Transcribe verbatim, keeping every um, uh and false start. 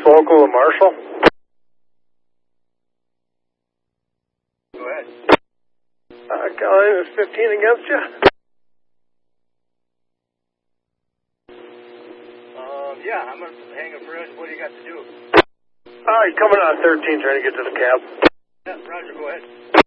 local to Marshall. Go ahead. Uh, Caroline, is fifteen against you? Um, yeah, I'm going to hang a bridge. What do you got to do? Uh, he's coming on thirteen, trying to get to the cab. Yeah, Roger, go ahead.